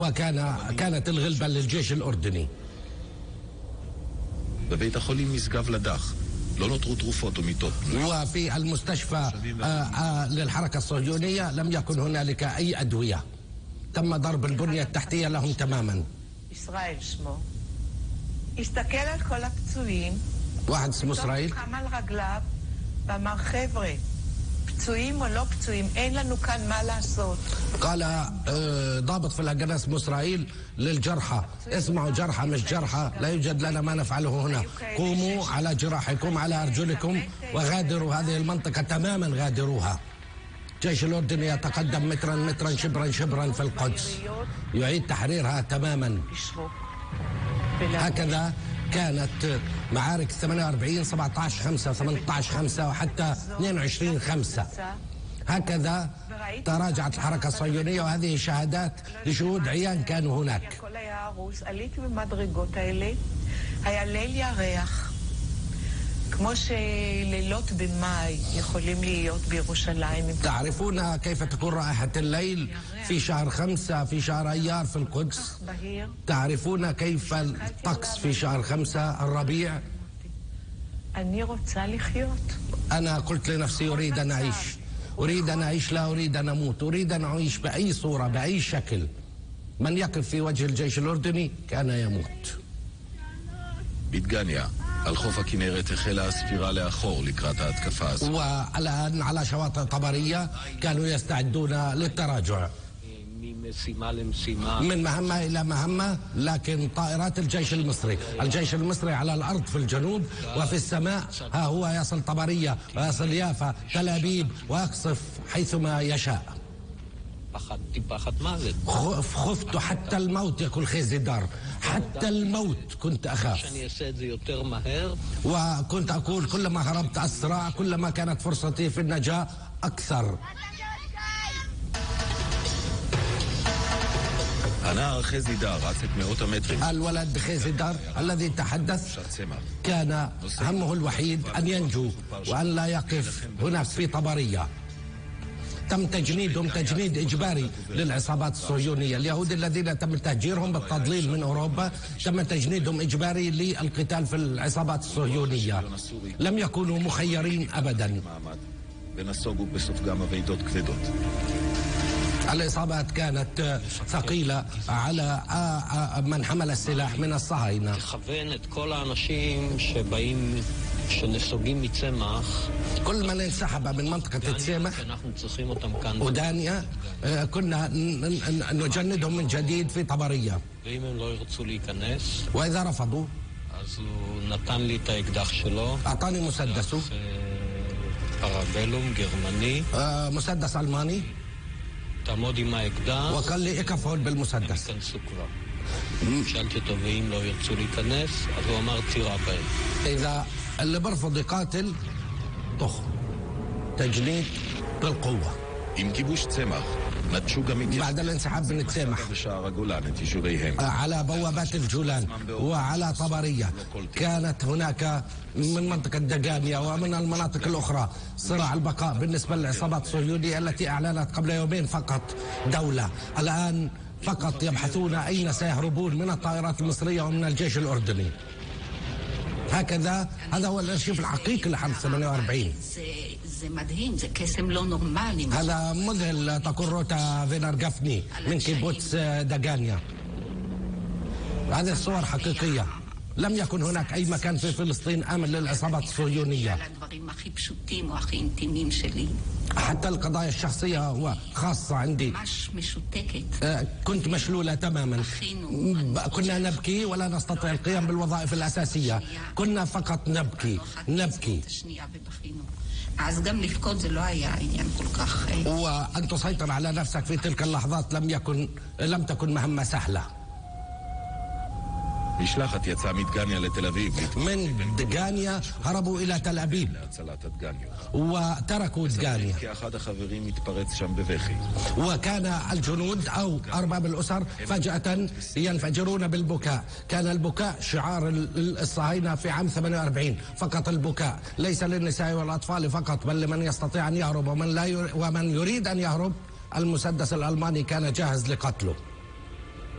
كانت الغلبة للجيش الأردني. בבית החולים משגב לדח לא נותרו תרופות ומיטות. وفي المستشفى للحركة الصهيونية لم يكن هنالك أي أدوية. تم ضرب البنية التحتية لهم تماما. ישראל שמו. הסתכל על כל הפצועים. واحد اسمه إسرائيل. קם על רגליו ואמר חבר'ה, פצועים או לא פצועים, אין לנו כאן מה לעשות. قال ضابط في الهجنة اسمه إسرائيل للجرحى: اسمعوا جرحى مش جرحى، لا يوجد لنا ما نفعله هنا، قوموا على جراحكم على أرجلكم وغادروا هذه المنطقة تماما، غادروها. الجيش الأردني يتقدم مترا مترا شبرا شبرا في القدس، يعيد تحريرها تماما. هكذا كانت معارك 48 17/5 18/5 وحتى 22/5. هكذا تراجعت الحركة الصهيونية، وهذه شهادات لشهود عيان كانوا هناك. עליתי במדרגות האלה, היה ליל ירח, כמו שלילות במאי יכולים להיות בירושלים. تعرفون كيف تكون رائحة الليل في شهر 5 في شهر أيار في القدس؟ تعرفون كيف الطقس في شهر 5 الربيع؟ אני רוצה לחיות. أنا قلت لنفسي أريد أن أعيش، أريد أن أعيش، لا أريد أن أموت، أريد أن أعيش بأي صورة بأي شكل. من يقف في وجه الجيش الأردني كان يموت. בדגניה, על חוף הכנרת החלה הספירה לאחור לקראת ההתקפה הזאת. والآن على شواطئ طبرية كانوا يستعدون للتراجع من مهمة إلى مهمة، لكن طائرات الجيش المصري على الأرض في الجنوب، وفي السماء ها هو يصل طبرية ويصل يافا تل أبيب ويقصف حيثما يشاء. خفت حتى الموت يقول خيزدار، حتى الموت كنت أخاف، وكنت أقول كلما هربت أسرع، كلما كانت فرصتي في النجاة أكثر. הנער חזידר רץ את מאות המטרים. الولد خيزدار الذي تحدث كان همه الوحيد أن ينجو وأن لا يقف هناك في طبرية. تم تجنيدهم تجنيد إجباري للعصابات الصهيونية. اليهود الذين تم تهجيرهم بالتضليل من أوروبا تم تجنيدهم إجباري للقتال في العصابات الصهيونية، لم يكونوا مخيرين أبدا. الإصابات كانت ثقيلة على من حمل السلاح من الصهاينة. كل من انسحب من منطقة تسامح ودانيا كنا نجندهم من جديد في طبرية، وإذا رفضوا أعطاني مسدسه، مسدس ألماني، وقال لي اكفل بالمسدس. שאלתי אותו ואם לא ירצו להיכנס, אז הוא אמר צירה בהם. إذا اللي برفض يقاتل طخ، تجنيد بالقوة. עם כיבוש צמח נטשו גם بعد الانسحاب من تسامح בשער הגולן את יישוביהם. على بوابات الجولان وعلى طبرية كانت هناك من منطقة دجانيا ومن المناطق الأخرى صراع البقاء بالنسبة للعصابات الصهيونية التي أعلنت قبل يومين فقط دولة. الآن فقط يبحثون أين سيهربون من الطائرات المصرية ومن الجيش الأردني. هكذا هذا هو الارشيف الحقيقي لحرب 48. זה מדהים, זה קסם לא נורמלי. هذا مذهل. تقول روتا فينر جافني من كيبوتس دجانيا. هذه الصور حقيقية. لم يكن هناك أي مكان في فلسطين آمن للعصابات الصهيونية. حتى القضايا الشخصية وخاصة عندي كنت مشلولة تماما. كنا نبكي ولا نستطيع القيام بالوظائف الأساسية، كنا فقط نبكي. وأن تسيطر على نفسك في تلك اللحظات لم تكن مهمة سهلة. משלחת יצאה מדגניה לתל אביב. من دجانيا هربوا إلى تل أبيب وتركوا دجانيا. כאחד החברים התפרץ שם בבכי. وكان الجنود أو أرباب الأسر فجأة ينفجرون بالبكاء. كان البكاء شعار الصهاينة في عام 48، فقط البكاء، ليس للنساء والأطفال فقط بل لمن يستطيع أن يهرب ومن يريد أن يهرب المسدس الألماني كان جاهز لقتله.